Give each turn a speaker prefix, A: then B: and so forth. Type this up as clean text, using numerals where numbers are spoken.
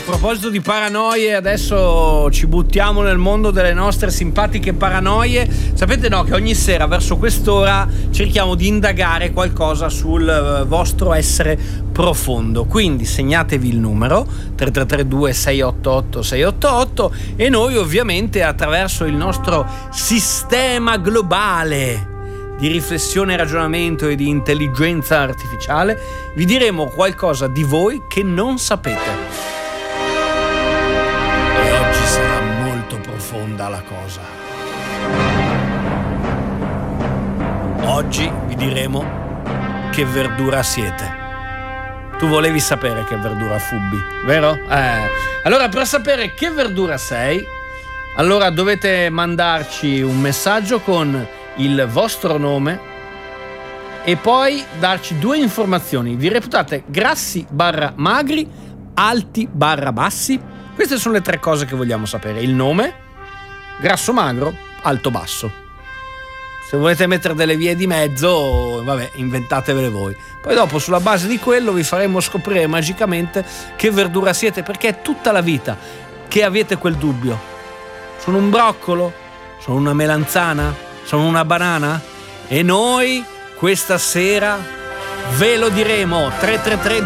A: proposito di paranoie, adesso ci buttiamo nel mondo delle nostre simpatiche paranoie. Sapete, no, che ogni sera verso quest'ora cerchiamo di indagare qualcosa sul vostro essere profondo. Quindi segnatevi il numero 3332 688 688 e noi ovviamente attraverso il nostro sistema globale di riflessione, ragionamento e di intelligenza artificiale vi diremo qualcosa di voi che non sapete. E oggi sarà molto profonda la cosa. Oggi vi diremo che verdura siete. Tu volevi sapere che verdura fubbi, vero? Allora, per sapere che verdura sei, allora dovete mandarci un messaggio con il vostro nome e poi darci 2 informazioni. Vi reputate grassi / magri, alti / bassi? Queste sono le 3 cose che vogliamo sapere: il nome, grasso magro, alto basso. Se volete mettere delle vie di mezzo, vabbè, inventatevele voi. Poi dopo, sulla base di quello, vi faremo scoprire magicamente che verdura siete, perché è tutta la vita che avete quel dubbio. Sono un broccolo? Sono una melanzana? Sono una banana? E noi questa sera ve lo diremo. 333